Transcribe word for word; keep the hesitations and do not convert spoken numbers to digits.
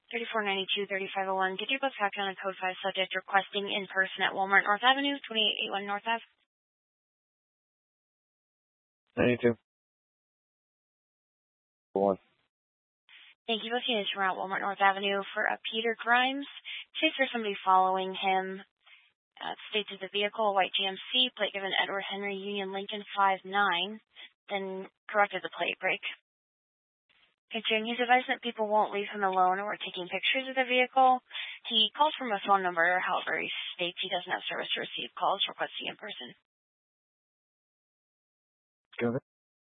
thirty-four ninety-two, thirty-five oh one. Get your book back on a code five subject requesting in person at Walmart North Avenue, twenty-eight eighty-one North Ave. ninety-two. One. Thank you. Both units were at Walmart North Avenue for uh, Peter Grimes. Chase for somebody following him. Uh, states of the vehicle, white G M C, plate given Edward Henry Union Lincoln five nine, then corrected the plate break. Continuing, he's advised that people won't leave him alone or taking pictures of the vehicle. He calls from a phone number, however, he states he doesn't have service to receive calls requesting in person. Go ahead.